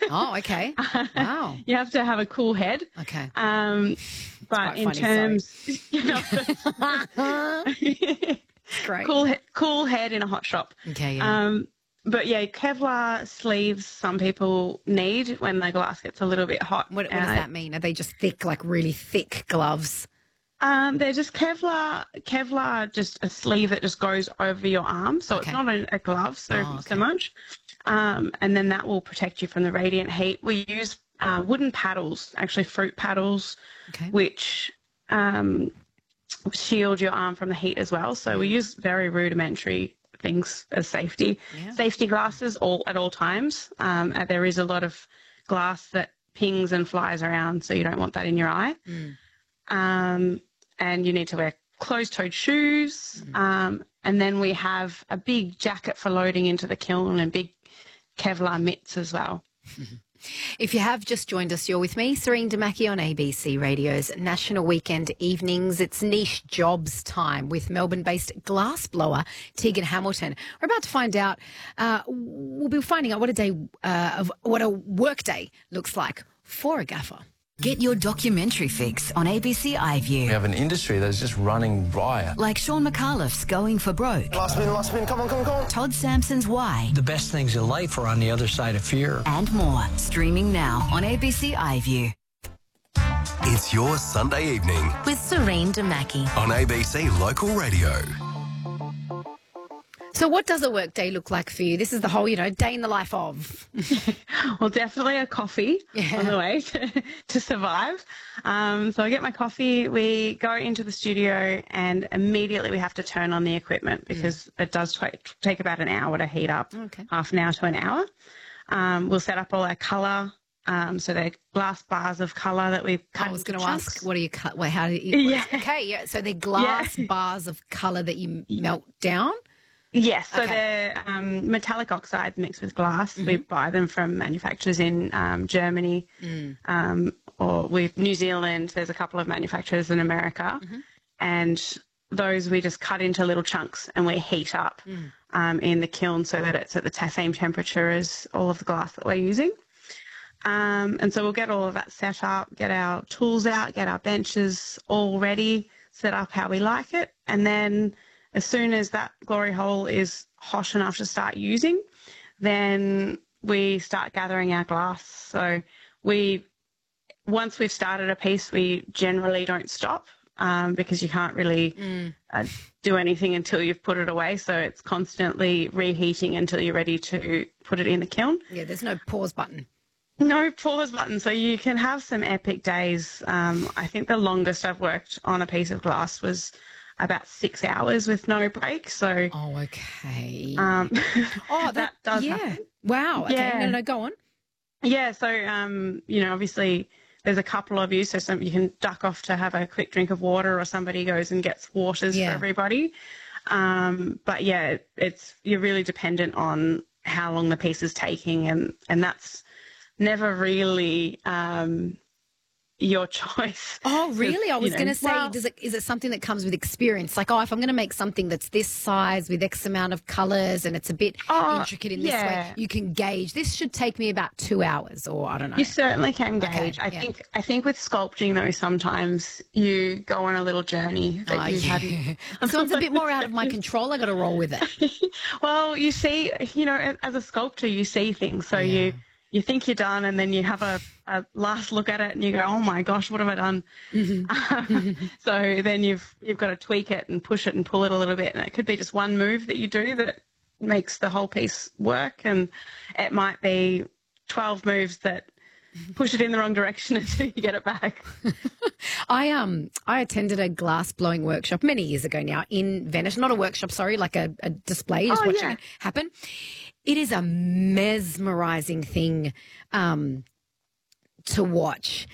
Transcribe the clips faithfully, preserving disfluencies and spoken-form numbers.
Oh, okay. Wow. You have to have a cool head. Okay. Um, but in funny, terms, you know, Great. cool, he- cool head in a hot shop. Okay, yeah. Um, but yeah, Kevlar sleeves some people need when the glass gets a little bit hot. What, what does Uh, that mean? Are they just thick, like really thick gloves? Um, they're just Kevlar, Kevlar, just a sleeve that just goes over your arm. So Okay. it's not a, a glove so, Oh, okay. so much. Um, and then that will protect you from the radiant heat. We use uh, wooden paddles, actually fruit paddles, Okay. which um, shield your arm from the heat as well. So we use very rudimentary things as safety. Yeah. Safety glasses all at all times. Um, and there is a lot of glass that pings and flies around, so you don't want that in your eye. Mm. Um, and you need to wear closed-toed shoes. Mm. Um, and then we have a big jacket for loading into the kiln and big Kevlar mitts as well. If you have just joined us, you're with me, Serene Damaki on A B C Radio's National Weekend Evenings. It's niche jobs time with Melbourne-based glassblower Tegan Hamilton. We're about to find out, uh, we'll be finding out what a day, uh, of what a work day looks like for a gaffer. Get your documentary fix on A B C iView. We have an industry that's just running riot. Like Sean McAuliffe's Going for Broke. Last spin, last spin, come on, come on, come on. Todd Sampson's Why. The best things in life are on the other side of fear. And more. Streaming now on A B C iView. It's your Sunday evening with Serene Damaki on A B C Local Radio. So what does a work day look like for you? This is the whole, you know, day in the life of. Well, definitely a coffee Yeah. on the way to, to survive. Um, so I get my coffee, we go into the studio, and immediately we have to turn on the equipment because it does t- take about an hour to heat up, Okay. half an hour to an hour. Um, we'll set up all our colour. Um, so they're glass bars of colour that we've cut I was into going to chunks. ask, what do you cut? Wait, how do you? Yeah. Okay, yeah. So they're glass Yeah. bars of colour that you melt down. Yes, so Okay. they're um, metallic oxides mixed with glass. We buy them from manufacturers in um, Germany um, or with New Zealand. There's a couple of manufacturers in America. And those we just cut into little chunks and we heat up um, in the kiln so that it's at the t- same temperature as all of the glass that we're using. Um, and so we'll get all of that set up, get our tools out, get our benches all ready, set up how we like it. And then as soon as that glory hole is hot enough to start using, then we start gathering our glass. So we, once we've started a piece, we generally don't stop um, because you can't really Mm. uh, do anything until you've put it away. So it's constantly reheating until you're ready to put it in the kiln. Yeah, there's no pause button. No pause button, so you can have some epic days. Um, I think the longest I've worked on a piece of glass was about six hours with no break. So, Oh, okay. um, oh, that, that does yeah. happen. Wow. Okay, Yeah. no, no, go on. yeah. So, um, you know, obviously there's a couple of you, so some you can duck off to have a quick drink of water, or somebody goes and gets waters Yeah. for everybody. Um, but yeah, it, it's you're really dependent on how long the piece is taking, and and that's never really um, your choice. Oh, really? I was you know, going to say, well- does it, is it something that comes with experience? Like, oh, if I'm going to make something that's this size with X amount of colours and it's a bit Oh, intricate in this yeah. way, you can gauge. This should take me about two hours or I don't know. You certainly can Okay, gauge. I yeah. think I think with sculpting though, sometimes you go on a little journey that Oh, you yeah. hadn't. This one's a bit more out of my control. I got to roll with it. Well, you see, you know, a- as a sculptor, you see things. So you you think you're done, and then you have a, a last look at it, and you go, "Oh my gosh, what have I done?" Mm-hmm. So then you've you've got to tweak it and push it and pull it a little bit, and it could be just one move that you do that makes the whole piece work, and it might be twelve moves that push it in the wrong direction until you get it back. I um I attended a glass blowing workshop many years ago now in Venice. Not a workshop, sorry, like a, a display, just Oh, watching yeah. it happen. It is a mesmerizing thing um, to watch.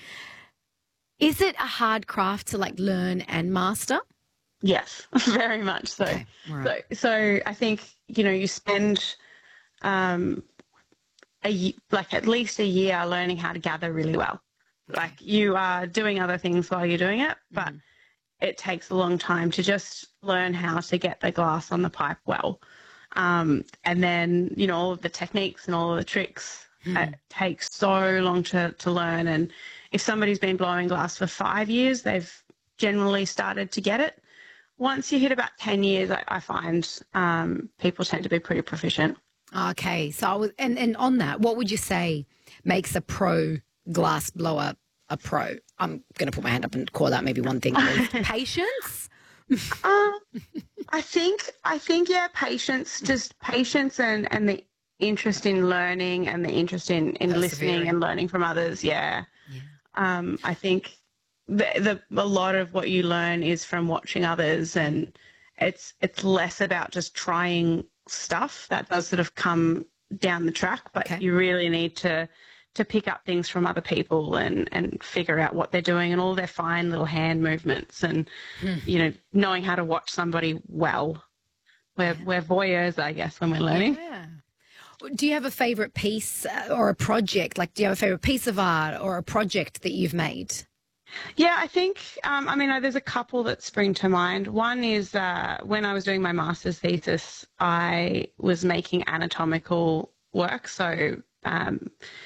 Is it a hard craft to like learn and master? Yes, very much so. Okay, all right. So, so I think you know you spend um, a ye- like at least a year learning how to gather really well. Like you are doing other things while you're doing it, but Mm-hmm. it takes a long time to just learn how to get the glass on the pipe well. Um, and then, you know, all of the techniques and all of the tricks It takes so long to, to learn. And if somebody's been blowing glass for five years, they've generally started to get it. Once you hit about ten years, I, I find um, people tend to be pretty proficient. Okay. So, I was, and, and on that, what would you say makes a pro glass blower a pro? I'm going to put my hand up and call that maybe one thing. Patience? um, I think, I think, yeah, patience, just patience and, and the interest in learning and the interest in, in listening and learning from others. Yeah. yeah. Um, I think the, the, a lot of what you learn is from watching others, and it's, it's less about just trying stuff that does sort of come down the track, but okay. you really need to, to pick up things from other people and, and figure out what they're doing and all their fine little hand movements and, mm. you know, knowing how to watch somebody well. We're, yeah. we're voyeurs, I guess, when we're learning. Yeah. Do you have a favourite piece or a project? Like, do you have a favourite piece of art or a project that you've made? Yeah, I think, um, I mean, there's a couple that spring to mind. One is uh, when I was doing my master's thesis, I was making anatomical work, so um,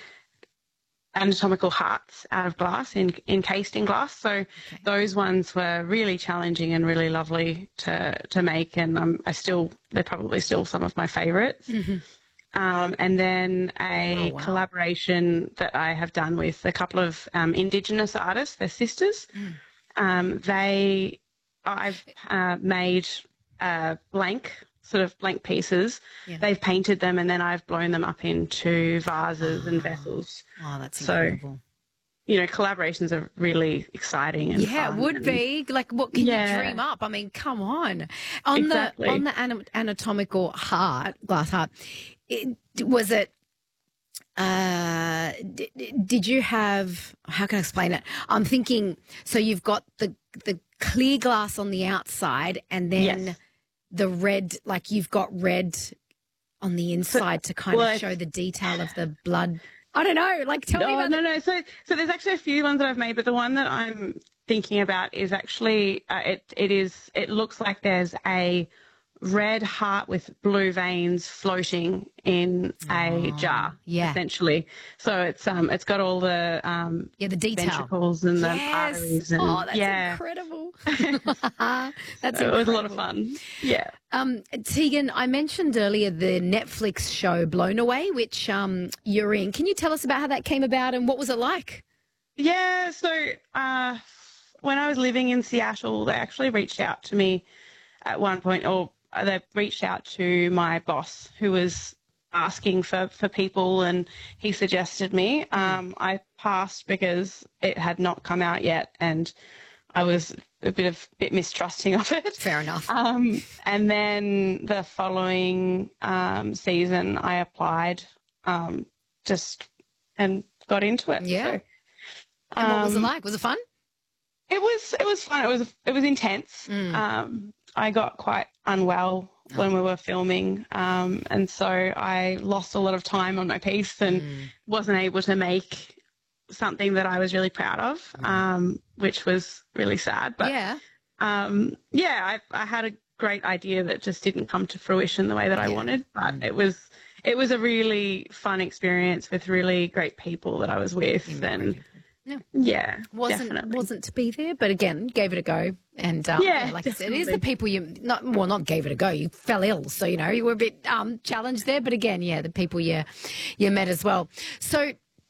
anatomical hearts out of glass, in, encased in glass. So okay. those ones were really challenging and really lovely to, to make, and um, I still, they're probably still some of my favourites. Mm-hmm. Um, and then a oh, wow. collaboration that I have done with a couple of um, Indigenous artists, they're sisters. Mm. Um, they, I've uh, made uh, blank, sort of blank pieces. Yeah. They've painted them, and then I've blown them up into vases oh. and vessels. Oh, that's so, incredible. You know, collaborations are really exciting and yeah, fun it would and, be. Like, what can yeah. you dream up? I mean, come on. On exactly. the on the anatomical heart, glass heart, it, was it? Uh, did, did you have? How can I explain it? I'm thinking. So you've got the the clear glass on the outside, and then yes. the red. Like you've got red on the inside so, to kind well, of show the detail of the blood. I don't know. Like, tell no, me about No, the- no, So, so there's actually a few ones that I've made, but the one that I'm thinking about is actually, uh, it, it is, it looks like there's a red heart with blue veins floating in a oh, jar, yeah. essentially. So it's, um, it's got all the, um, yeah, the detail. ventricles and yes. the arteries. And, oh, that's yeah. incredible. That's so incredible. It was a lot of fun. Yeah. Um, Tegan, I mentioned earlier the Netflix show Blown Away, which um, you're in. Can you tell us about how that came about and what was it like? Yeah, so uh, when I was living in Seattle, they actually reached out to me at one point, or they reached out to my boss who was asking for, for people, and he suggested me. Um, I passed because it had not come out yet, and I was a bit of bit mistrusting of it. Fair enough. Um, and then the following um, season, I applied um, just and got into it. Yeah. So, and what was it um, like? Was it fun? It was. It was fun. It was. It was intense. Mm. Um, I got quite unwell oh. when we were filming, um, and so I lost a lot of time on my piece and mm. wasn't able to make something that I was really proud of, um, which was really sad. But yeah, um, yeah, I, I had a great idea that just didn't come to fruition the way that I yeah. wanted. But mm. it was it was a really fun experience with really great people that I was with, yeah, and yeah, yeah wasn't definitely. wasn't to be there, but again, gave it a go. And um, yeah, yeah, like definitely. I said, it is the people you not well, not gave it a go. You fell ill, so you know you were a bit um, challenged there. But again, yeah, the people you you met as well. So.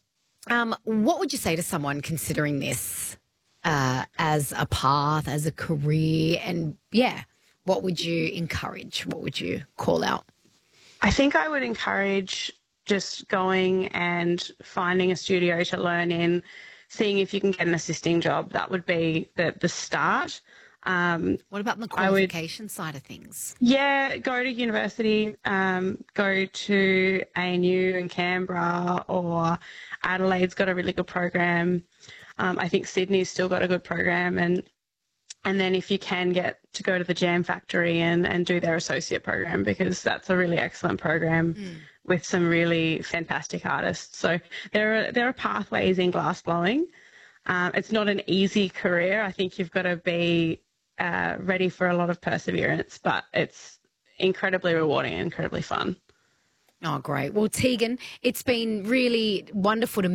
Um, what would you say to someone considering this uh, as a path, as a career? And, yeah, what would you encourage? What would you call out? I think I would encourage just going and finding a studio to learn in, seeing if you can get an assisting job. That would be the, the start. Um, what about the qualification would, side of things? Yeah, go to university, um, go to A N U in Canberra, or Adelaide's got a really good program. Um, I think Sydney's still got a good program. And and then if you can get to go to the Jam Factory and, and do their associate program, because that's a really excellent program mm. with some really fantastic artists. So there are, there are pathways in glassblowing. Um, it's not an easy career. I think you've got to be Uh, ready for a lot of perseverance, but it's incredibly rewarding and incredibly fun. Oh, great. Well, Tegan, it's been really wonderful to